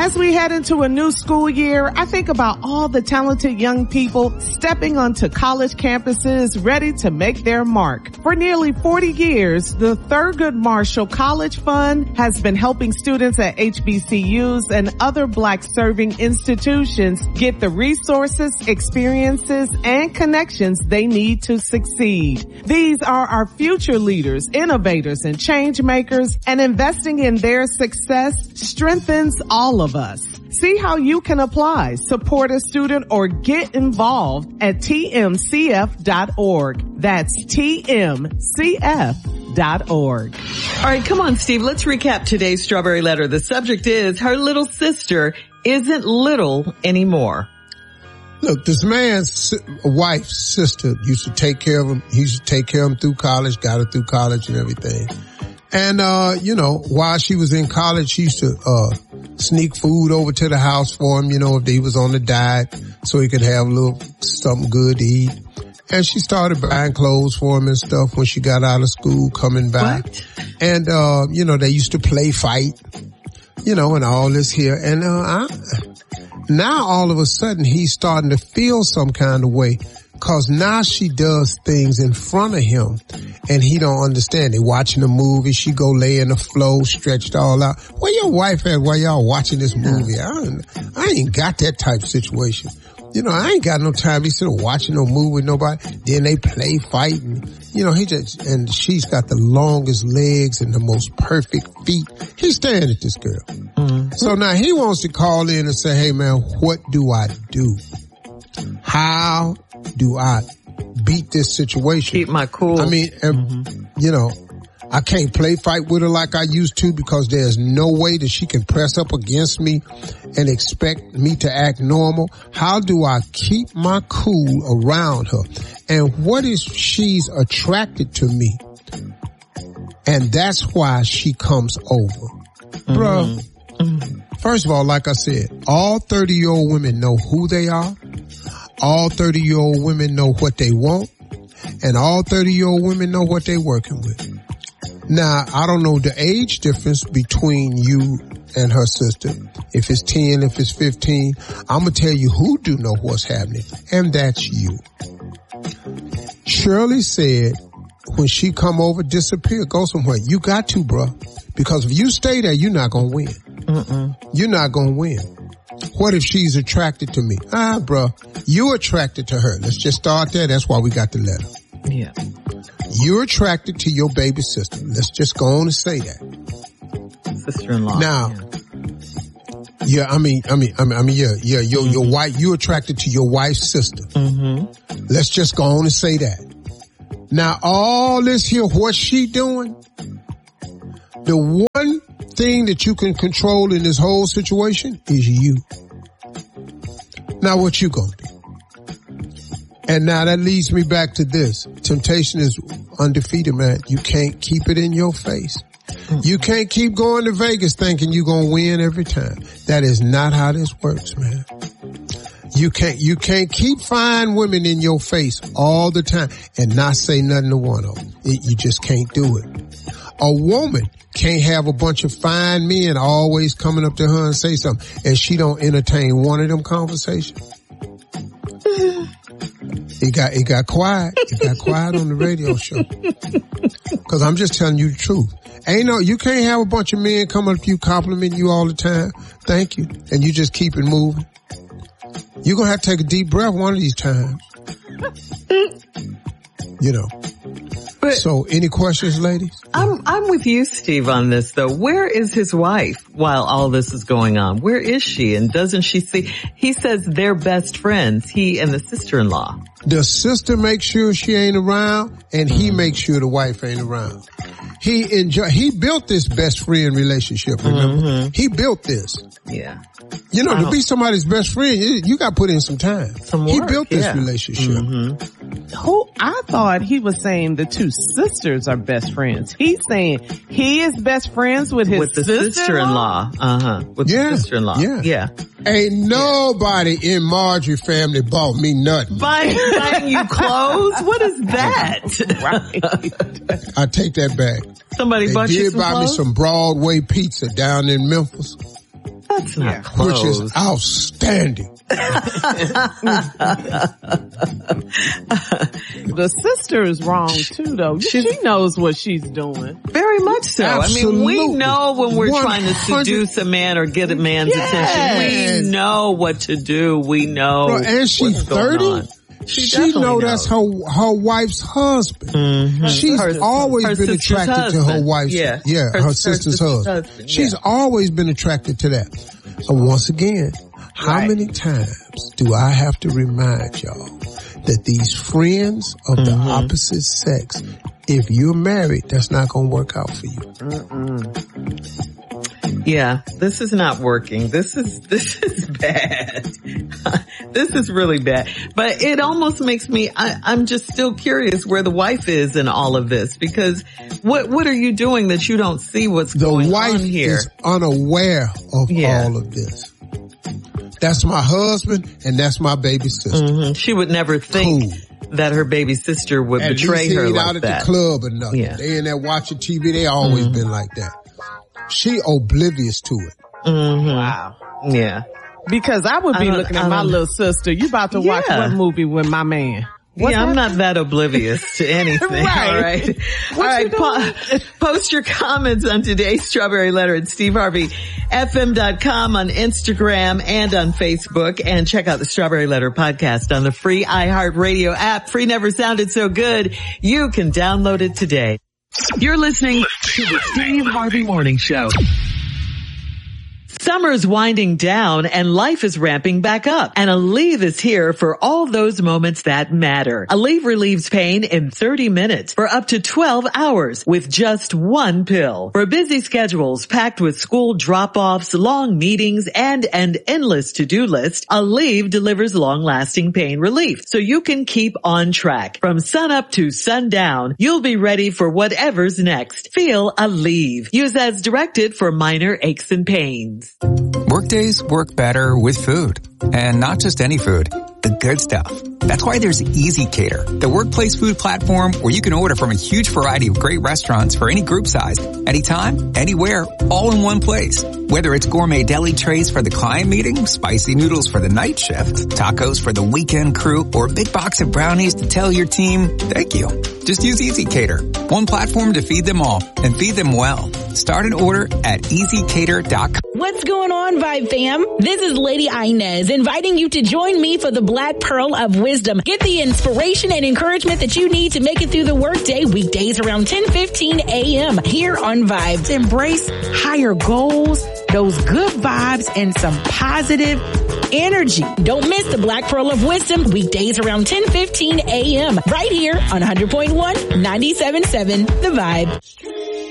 As we head into a new school year, I think about all the talented young people stepping onto college campuses ready to make their mark. For nearly 40 years, the Thurgood Marshall College Fund has been helping students at HBCUs and other Black-serving institutions get the resources, experiences, and connections they need to succeed. These are our future leaders, innovators, and change makers, and investing in their success strengthens all of us. See how you can apply, support a student, or get involved at tmcf.org. That's tmcf.org. All right, come on, Steve. Let's recap today's Strawberry Letter. The subject is her little sister isn't little anymore. Look, this man's wife's sister used to take care of him. He used to take care of him through college, got her through college and everything. And, while she was in college, she used to, sneak food over to the house for him, if he was on the diet, so he could have a little something good to eat. And she started buying clothes for him and stuff when she got out of school coming back. What? And, they used to play fight, and all this here. And, now all of a sudden he's starting to feel some kind of way. Cause now she does things in front of him and he don't understand. They watching a movie. She go lay in the floor, stretched all out. Where your wife at while y'all watching this movie? I ain't got that type of situation. I ain't got no time to sit watching no movie with nobody. Then they play fighting. And she's got the longest legs and the most perfect feet. He's staring at this girl. Mm-hmm. So now he wants to call in and say, hey man, what do I do? How do I beat this situation? Keep my cool. I mean, I can't play fight with her like I used to because there's no way that she can press up against me and expect me to act normal. How do I keep my cool around her? And what if she's attracted to me? And that's why she comes over. Mm-hmm. Bruh, first of all, like I said, all 30-year-old women know who they are. All 30-year-old women know what they want, and all 30-year-old women know what they're working with. Now, I don't know the age difference between you and her sister. If it's 10, if it's 15, I'm going to tell you who do know what's happening, and that's you. Shirley said when she come over, disappear, go somewhere. You got to, bruh, because if you stay there, you're not going to win. You're not going to win. What if she's attracted to me? Bruh, you attracted to her. Let's just start there. That's why we got the letter. Yeah. You're attracted to your baby sister. Let's just go on and say that. Sister-in-law. Now, your wife, you're attracted to your wife's sister. Mm-hmm. Let's just go on and say that. Now, all this here, what's she doing? The one thing that you can control in this whole situation is you. Now what you gonna do? And now that leads me back to this. Temptation is undefeated, man. You can't keep it in your face. You can't keep going to Vegas thinking you're gonna win every time. That is not how this works, man. You can't keep fine women in your face all the time and not say nothing to one of them. You just can't do it. A woman can't have a bunch of fine men always coming up to her and say something, and she don't entertain one of them conversations. It got quiet. It got quiet on the radio show. Cause I'm just telling you the truth. You can't have a bunch of men coming up to you complimenting you all the time. Thank you. And you just keep it moving. You're gonna have to take a deep breath one of these times. But so, any questions, ladies? I'm with you, Steve, on this, though. Where is his wife while all this is going on? Where is she? And doesn't she see? He says they're best friends, he and the sister-in-law. The sister makes sure she ain't around, and he makes sure the wife ain't around. He built this best friend relationship, remember? Mm-hmm. He built this. Yeah. To be somebody's best friend, you got to put in some time. Some work, he built this relationship. Mm-hmm. I thought he was saying the two sisters are best friends. He's saying he is best friends with his sister-in-law. With the sister-in-law. Yeah. Ain't nobody in Marjorie family bought me nothing. Buying you clothes? What is that? Right. I take that back. Somebody bought you some clothes? They did buy me some Broadway pizza down in Memphis. That's not close. Which is outstanding. The sister is wrong too, though. She knows what she's doing. Very much so. Absolutely. I mean, we know when we're 100. trying to seduce a man or get a man's attention. We know what to do. We know. Bro, and she's 30. She know that's her wife's husband. Mm-hmm. She's always been attracted husband. to her wife's, her sister's husband. She's always been attracted to that. So once again, how many times do I have to remind y'all that these friends of the opposite sex, if you're married, that's not going to work out for you. Yeah, this is not working. This is bad. This is really bad. But it almost makes me, I'm just still curious where the wife is in all of this, because what are you doing that you don't see what's going on here? The wife is unaware of all of this. That's my husband and that's my baby sister. Mm-hmm. She would never think that her baby sister would betray her like out at the club or nothing. Yeah. They in there watching TV. They always been like that. She oblivious to it. Mm-hmm. Wow. Yeah. Because I would be looking at my little sister. You about to watch what movie with my man? I'm not that oblivious to anything. Right. All right. Post your comments on today's Strawberry Letter at SteveHarveyFM.com, on Instagram and on Facebook, and check out the Strawberry Letter podcast on the free iHeartRadio app. Free never sounded so good. You can download it today. You're listening to the Steve Harvey Morning Show. Summer's winding down and life is ramping back up, and Aleve is here for all those moments that matter. Aleve relieves pain in 30 minutes for up to 12 hours with just one pill. For busy schedules packed with school drop-offs, long meetings, and an endless to-do list, Aleve delivers long-lasting pain relief so you can keep on track. From sunup to sundown, you'll be ready for whatever's next. Feel Aleve. Use as directed for minor aches and pains. Workdays work better with food. And not just any food, the good stuff. That's why there's Easy Cater, the workplace food platform where you can order from a huge variety of great restaurants for any group size, anytime, anywhere, all in one place. Whether it's gourmet deli trays for the client meeting, spicy noodles for the night shift, tacos for the weekend crew, or a big box of brownies to tell your team, thank you. Just use Easy Cater, one platform to feed them all and feed them well. Start an order at EasyCater.com. What's going on, Vibe fam? This is Lady Inez inviting you to join me for the Black Pearl of Wisdom. Get the inspiration and encouragement that you need to make it through the workday weekdays around 10:15 a.m. here on Vibes. Embrace higher goals, those good vibes, and some positive energy. Don't miss the Black Pearl of Wisdom weekdays around 10:15 a.m. right here on 100.1 97.7 The Vibe.